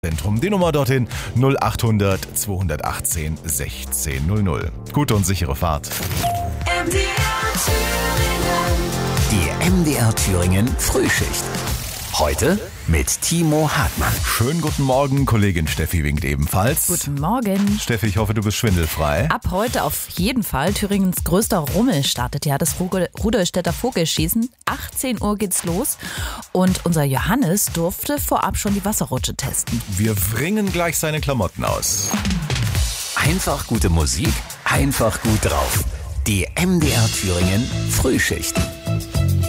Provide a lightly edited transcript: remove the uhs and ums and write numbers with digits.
Zentrum. Die Nummer dorthin 0800 218 1600. Gute und sichere Fahrt. Die MDR Thüringen Frühschicht. Heute mit Timo Hartmann. Schönen guten Morgen, Kollegin Steffi winkt ebenfalls. Guten Morgen. Steffi, ich hoffe, du bist schwindelfrei. Ab heute auf jeden Fall. Thüringens größter Rummel startet ja das Rudolstädter Vogelschießen. 18 Uhr geht's los. Und unser Johannes durfte vorab schon die Wasserrutsche testen. Wir bringen gleich seine Klamotten aus. Einfach gute Musik, einfach gut drauf. Die MDR Thüringen Frühschicht.